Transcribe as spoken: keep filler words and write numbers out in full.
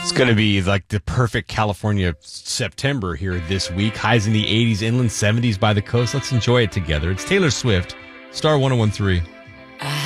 It's going to be like the perfect California September here this week. Highs in the eighties, inland seventies by the coast. Let's enjoy it together. It's Taylor Swift, Star one oh one three.